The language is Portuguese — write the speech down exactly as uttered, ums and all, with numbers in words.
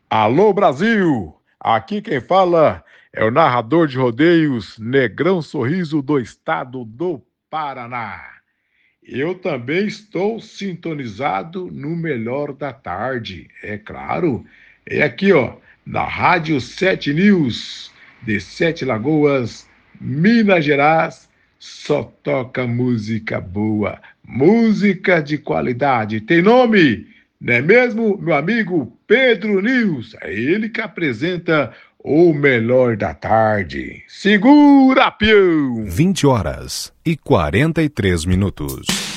Alô Brasil! Aqui quem fala é o narrador de rodeios Negrão Sorriso do estado do Paraná. Eu também estou sintonizado no melhor da tarde, é claro. É aqui, ó, na Rádio Sete News, de Sete Lagoas, Minas Gerais. Só toca música boa, música de qualidade. Tem nome, não é mesmo, meu amigo Pedro News? É ele que apresenta o melhor da tarde. Segura, peão! vinte horas e quarenta e três minutos.